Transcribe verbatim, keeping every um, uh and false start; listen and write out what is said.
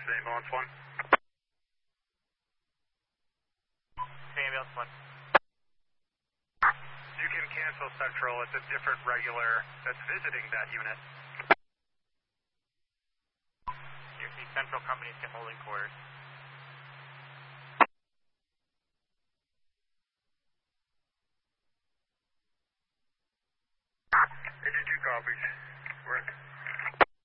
Ambulance one. Ambulance one. You can cancel Central. It's a different regular that's visiting that unit. Your Central companies get holding quarters. eighty-two copies. We're in.